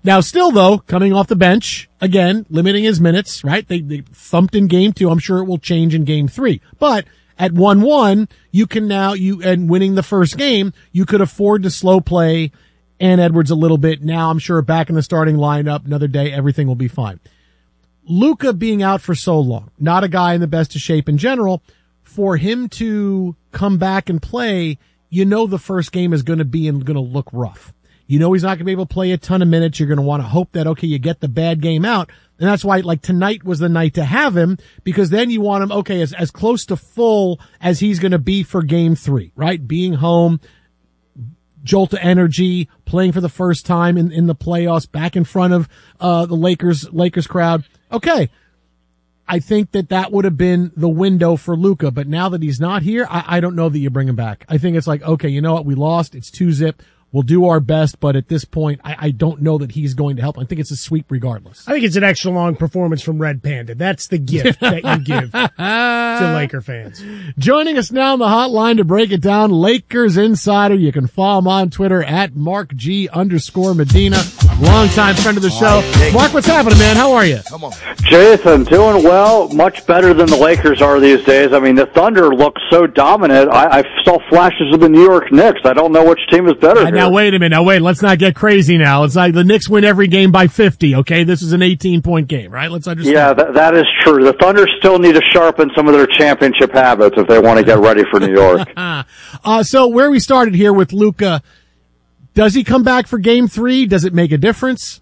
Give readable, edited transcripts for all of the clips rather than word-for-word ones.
Now, still, though, coming off the bench, again, limiting his minutes, right? They thumped in game 2. I'm sure it will change in game 3. But at 1-1, you can now, and winning the first game, you could afford to slow play Ant Edwards a little bit. Now, I'm sure back in the starting lineup, another day, everything will be fine. Luka being out for so long, not a guy in the best of shape in general, for him to come back and play, the first game is going to be and going to look rough. He's not going to be able to play a ton of minutes. You're going to want to hope that, okay, you get the bad game out. And that's why, tonight was the night to have him, because then you want him, okay, as close to full as he's going to be for game 3, right? Being home, jolt of energy, playing for the first time in the playoffs, back in front of the Lakers crowd. Okay. I think that would have been the window for Luka, but now that he's not here, I don't know that you bring him back. I think it's okay, you know what? We lost. It's 2-0. We'll do our best, but at this point, I don't know that he's going to help. I think it's a sweep regardless. I think it's an extra long performance from Red Panda. That's the gift that you give to Laker fans. Joining us now on the hotline to break it down, Lakers Insider. You can follow him on Twitter at @MarkG_Medina. Longtime friend of the show. Mark, what's happening, man? How are you? Come on. Jason, doing well. Much better than the Lakers are these days. I mean, the Thunder look so dominant. I saw flashes of the New York Knicks. I don't know which team is better here. Now, wait a minute. Let's not get crazy now. It's like the Knicks win every game by 50, okay? This is an 18-point game, right? Let's understand. Yeah, that is true. The Thunder still need to sharpen some of their championship habits if they want to get ready for New York. So where we started here with Luka, does he come back for game 3? Does it make a difference?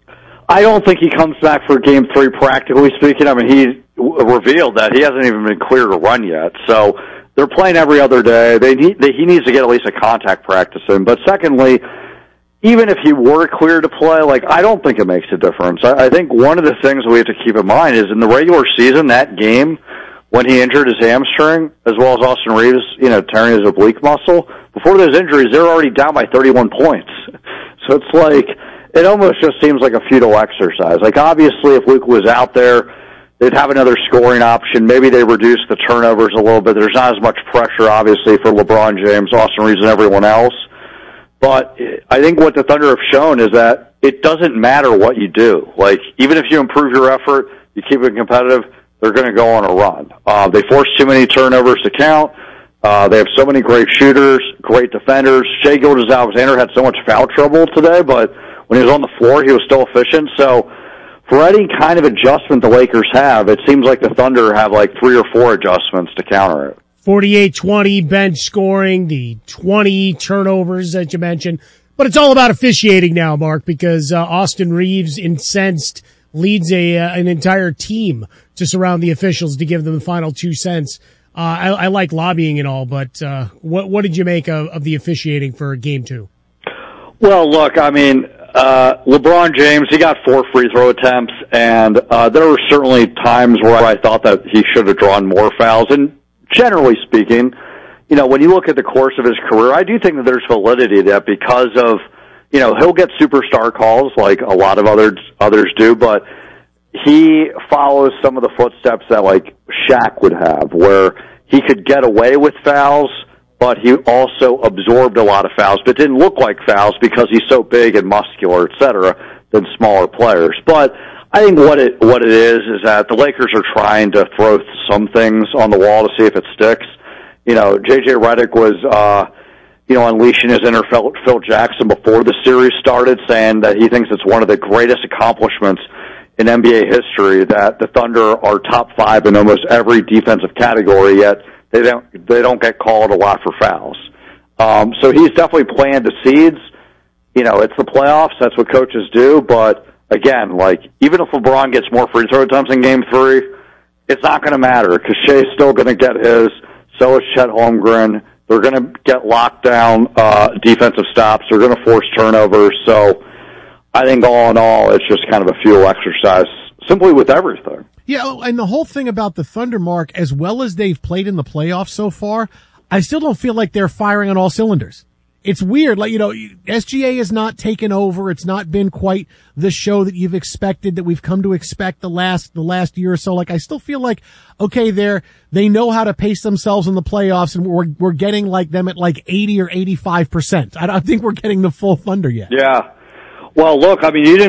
I don't think he comes back for game 3, practically speaking. I mean, he revealed that he hasn't even been cleared to run yet. So they're playing every other day. He needs to get at least a contact practice in. But secondly, even if he were cleared to play, I don't think it makes a difference. I think one of the things we have to keep in mind is in the regular season, that game, when he injured his hamstring, as well as Austin Reeves, tearing his oblique muscle, before those injuries, they were already down by 31 points. So it's it almost just seems like a futile exercise. Obviously, if Luka was out there, they'd have another scoring option. Maybe they reduce the turnovers a little bit. There's not as much pressure, obviously, for LeBron James, Austin Reeves, and everyone else. But I think what the Thunder have shown is that it doesn't matter what you do. Even if you improve your effort, you keep it competitive, they're going to go on a run. They force too many turnovers to count. They have so many great shooters, great defenders. Shai Gilgeous-Alexander had so much foul trouble today, but when he was on the floor, he was still efficient. So for any kind of adjustment the Lakers have, it seems like the Thunder have 3 or 4 adjustments to counter it. 48-20 bench scoring, the 20 turnovers that you mentioned. But it's all about officiating now, Mark, because Austin Reeves, incensed, leads an entire team to surround the officials to give them the final 2 cents. I like lobbying and all, but what did you make of the officiating for Game 2? Well, look, I mean, LeBron James, he got 4 free throw attempts, and there were certainly times where I thought that he should have drawn more fouls. And generally speaking, when you look at the course of his career, I do think that there's validity to that because of, he'll get superstar calls like a lot of others do, but he follows some of the footsteps that Shaq would have, where he could get away with fouls, but he also absorbed a lot of fouls, but didn't look like fouls because he's so big and muscular, et cetera, than smaller players. But I think what it is that the Lakers are trying to throw some things on the wall to see if it sticks. J.J. Redick was, unleashing his inner Phil Jackson before the series started, saying that he thinks it's one of the greatest accomplishments in NBA history that the Thunder are top 5 in almost every defensive category, yet they don't get called a lot for fouls. So he's definitely planted the seeds. It's the playoffs. That's what coaches do. But again, even if LeBron gets more free throw attempts in Game 3, it's not going to matter because Shai's still going to get his. So is Chet Holmgren. They're going to get lockdown defensive stops. They're going to force turnovers. So I think all in all, it's just kind of a futile exercise simply with everything. Yeah, and the whole thing about the Thunder, Mark, as well as they've played in the playoffs so far, I still don't feel like they're firing on all cylinders. It's weird. SGA has not taken over. It's not been quite the show that you've expected, that we've come to expect the last year or so. I still feel like, okay, they know how to pace themselves in the playoffs, and we're getting them at 80 or 85%. I don't think we're getting the full Thunder yet. Yeah. Well, look, I mean, you didn't